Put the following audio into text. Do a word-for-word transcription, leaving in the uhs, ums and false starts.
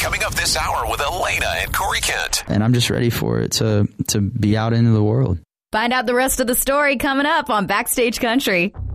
coming up this hour with Elena and Corey Kent. And I'm just ready for it to, to be out into the world. Find out the rest of the story coming up on Backstage Country.